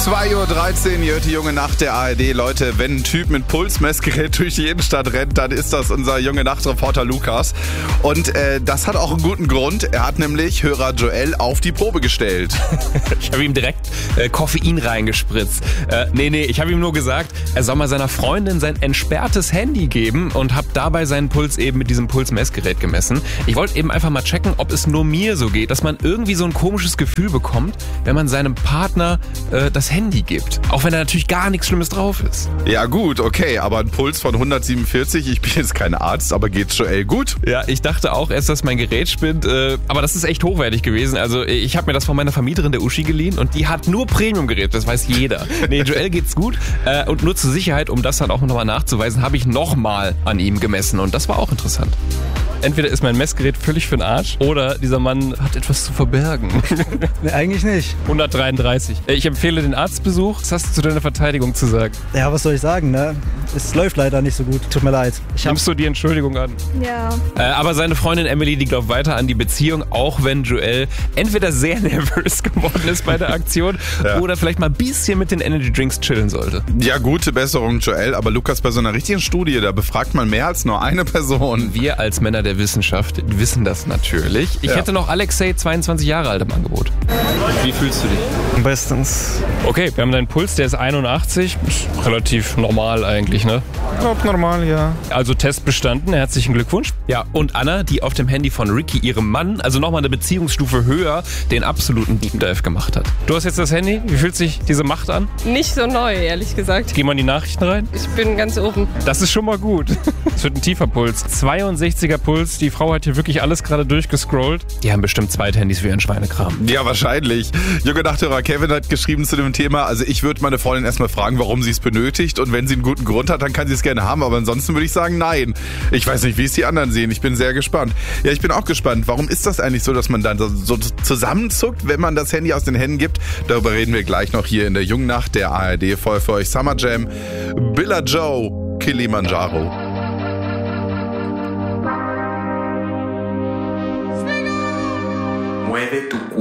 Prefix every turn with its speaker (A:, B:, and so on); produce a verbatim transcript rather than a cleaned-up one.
A: zwei Uhr dreizehn, hier hört die junge Nacht der A R D. Leute, wenn ein Typ mit Pulsmessgerät durch die Innenstadt rennt, dann ist das unser junge Nachtreporter Lukas. Und äh, das hat auch einen guten Grund. Er hat nämlich Hörer Joel auf die Probe gestellt.
B: Ich habe ihm direkt äh, Koffein reingespritzt. Äh, nee, nee, ich habe ihm nur gesagt, er soll mal seiner Freundin sein entsperrtes Handy geben und habe dabei seinen Puls eben mit diesem Pulsmessgerät gemessen. Ich wollte eben einfach mal checken, ob es nur mir so geht, dass man irgendwie so ein komisches Gefühl bekommt, wenn man seinem Partner äh, das Handy gibt. Auch wenn da natürlich gar nichts Schlimmes drauf ist.
A: Ja gut, okay, aber ein Puls von hundertsiebenundvierzig, ich bin jetzt kein Arzt, aber geht's Joel gut?
B: Ja, ich dachte auch erst, dass mein Gerät spinnt, äh, aber das ist echt hochwertig gewesen. Also ich habe mir das von meiner Vermieterin, der Uschi, geliehen und die hat nur Premium-Gerät, das weiß jeder. Nee, Joel geht's gut äh, und nur zur Sicherheit, um das dann auch nochmal nachzuweisen, habe ich nochmal an ihm gemessen und das war auch interessant. Entweder ist mein Messgerät völlig für den Arsch oder dieser Mann hat etwas zu verbergen.
C: Nee, eigentlich nicht.
B: hundertdreiunddreißig. Ich empfehle den Arztbesuch. Was hast du zu deiner Verteidigung zu sagen?
C: Ja, was soll ich sagen, ne? Es läuft leider nicht so gut. Tut mir leid. Ich
B: Nimmst du die Entschuldigung an?
D: Ja.
B: Äh, aber seine Freundin Emily, die glaubt weiter an die Beziehung, auch wenn Joel entweder sehr nervös geworden ist bei der Aktion ja. oder vielleicht mal ein bisschen mit den Energy Drinks chillen sollte.
A: Ja, gute Besserung, Joel. Aber Lukas, bei so einer richtigen Studie, da befragt man mehr als nur eine Person.
B: Wir als Männer der Wissenschaft wissen das natürlich. Ich
A: ja.
B: hätte noch Alexei, zweiundzwanzig Jahre alt, im Angebot. Wie fühlst du dich?
C: Bestens.
B: Okay, wir haben deinen Puls, der ist einundachtzig. Ist relativ normal eigentlich, ne?
C: Ich glaub, normal, ja.
B: Also Test bestanden, herzlichen Glückwunsch. Ja, und Anna, die auf dem Handy von Ricky, ihrem Mann, also nochmal eine Beziehungsstufe höher, den absoluten Deep Dive gemacht hat. Du hast jetzt das Handy, wie fühlt sich diese Macht an?
D: Nicht so neu, ehrlich gesagt.
B: Geh mal in die Nachrichten rein.
D: Ich bin ganz oben.
B: Das ist schon mal gut. Es wird ein tiefer Puls. zweiundsechziger Puls, die Frau hat hier wirklich alles gerade durchgescrollt. Die haben bestimmt zwei Handys wie ein Schweinekram.
A: Ja, wahrscheinlich. Junge Nachthörer Kevin hat geschrieben zu dem Thema, also ich würde meine Freundin erstmal fragen, warum sie es benötigt und wenn sie einen guten Grund hat, dann kann sie es gerne haben, aber ansonsten würde ich sagen, nein. Ich weiß nicht, wie es die anderen sehen. Ich bin sehr gespannt. Ja, ich bin auch gespannt. Warum ist das eigentlich so, dass man dann so zusammenzuckt, wenn man das Handy aus den Händen gibt? Darüber reden wir gleich noch hier in der jungen Nacht der A R D. Voll für euch Summer Jam. Billa Joe, Kilimanjaro.
E: Mueve tu